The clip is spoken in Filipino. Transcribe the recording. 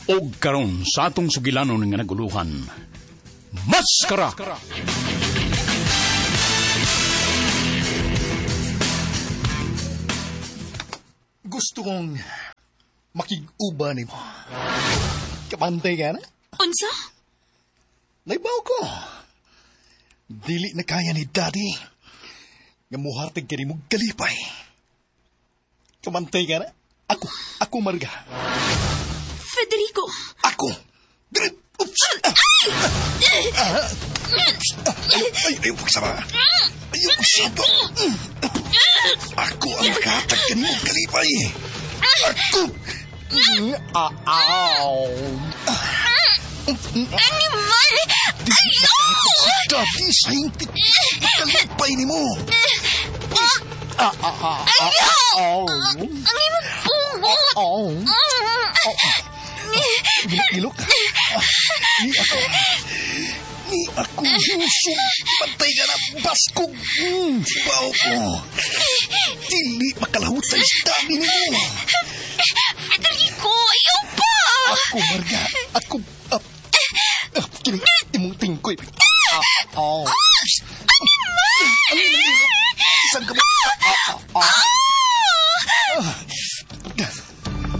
Og karon sa atong sugilanon nga naguluhan, Maskara! Gusto kong makig-uba ni mo. Kapantay ka na? Unsa? Naibaw ko. Dili na kaya ni Daddy nga muhatag ka ni mong kalipay. Kapantay ka na? Ako Marga. Federico! Ako! Oops! Ayaw pagsama. Ayaw pagsama. Ako ang katag ka ni mong kalipay. Ako! Animal! Ayaw! Daddy, sayang kalipay ni mo. Ayaw! Ang imong pungot! Ilok ka. Ni ako yuso. Patay ka na baskog. Baw ko. Dili makalahot sa istabi ni mo. Federico, ayaw pa! Ako, Marga. Ako. Kini, imong tingkoy. Isang ka ba?